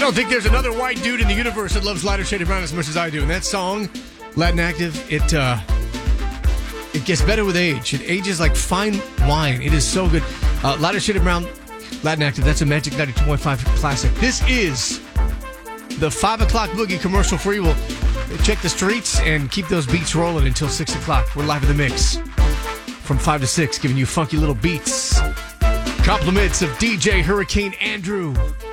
don't think there's another white dude in the universe that loves Lighter Shade of Brown as much as I do. And that song, Latin Active, it gets better with age. It ages like fine wine. It is so good. Lighter Shade of Brown, Latin Active, that's a Magic 92.5 classic. This is the 5 o'clock boogie commercial free. We'll check the streets and keep those beats rolling until 6 o'clock. We're live in the mix from 5 to 6, giving you funky little beats. Compliments of DJ Hurricane Andrew.